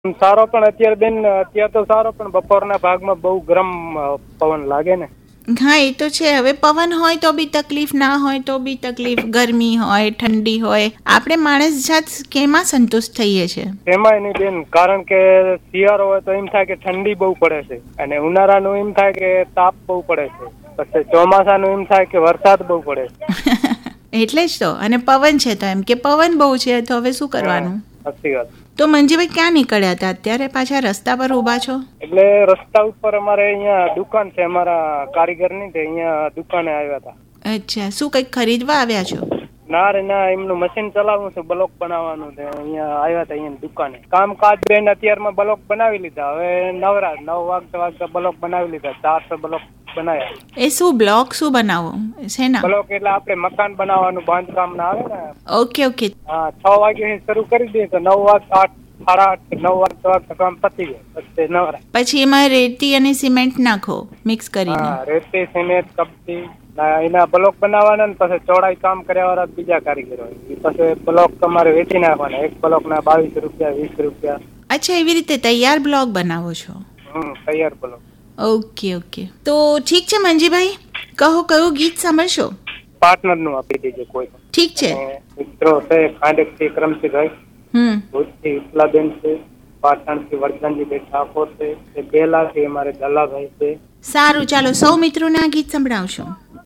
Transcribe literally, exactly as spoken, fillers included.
સારો પણ અત્યારે બેન અત્યારે તો સારો પણ બપોરના ભાગમાં બહુ ગરમ અ, પવન લાગે ને. હા એ તો છે. હવે પવન હોય તો બી તકલીફ, ના હોય તો બી તકલીફ, ગરમી હોય ઠંડી હોય, આપણે માણસ જાત કેમાં સંતુષ્ટ થઈએ છે? એમાંય નહીં બેન, કારણ કે શિયાળો હોય તો એમ થાય કે ઠંડી બહુ પડે છે, અને ઉનાળાનું એમ થાય કે તાપ બહુ પડે છે, પછી ચોમાસાનું એમ થાય કે વરસાદ બહુ પડે છે. એટલે જ તો. અને પવન છે તો એમ કે પવન બહુ છે, તો હવે શું હા, કરવાનું? સાચી વાત. તો મંજીભાઈ ક્યાં નીકળ્યા હતા? અત્યારે પાછા રસ્તા પર ઊભા છો? એટલે રસ્તા ઉપર અમારે અહીંયા દુકાન છે અમારા કારીગરની, તે અહીંયા દુકાને આવ્યા હતા. અચ્છા, શું કંઈક ખરીદવા આવ્યા છો? ના રે ના, એમનું મશીન ચલાવવું છે, બ્લોક બનાવવાનું છે, અહીંયા આવ્યા હતા અહીંયા દુકાને. કામકાજ બેન અત્યારમાં બ્લોક બનાવી લીધા, હવે નવરા નવ વાગતા વાગતા બ્લોક બનાવી લીધા, ચારસો બ્લોક બનાવ્યા. એ શું બ્લોક શું બનાવો? શેના? બ્લોક એટલે આપણે મકાન બનાવવાનું બાંધકામ ના આવે ને. Okay okay. હા, છ વાગે શરૂ કરી દઈએ તો નવ વાગતા આઠ સાડા આઠ નવ વાગતા વાગતા કામ પતી જાય, પછી નવરા. પછી એમાં રેતી અને સિમેન્ટ નાખો મિક્સ કરીને? હા, રેતી સિમેન્ટ કપચી એના બ્લોક બનાવવાના ને પછી ચોડાઈ કામ કર્યા વાળા બીજા કારીગરો હોય. પછી બ્લોક તમારે વેચી નાખવાના, એક બ્લોક ના બાવીસ રૂપિયા વીસ રૂપિયા. અચ્છા, એવી રીતે તૈયાર બ્લોક બનાવો છો? હમ તૈયાર બ્લોક. Okay okay. તો ઠીક છે મંજીભાઈ, કહો કયું ગીત સાંભળશો? પાર્ટનર નું આપી દેજો કોઈ પણ. ઠીક છે. અને મિત્રો છે ખાંડેક થી કરમસિંહભાઈ, હમ ભુજથી ઇસ્લાબેન છે, પાટણ થી વરદાનજીભાઈ ઠાકોર છે, બેલા થી અમારે દલાભાઈ છે. સારું, ચાલો સૌ મિત્રોને આ ગીત સંભળાવશો.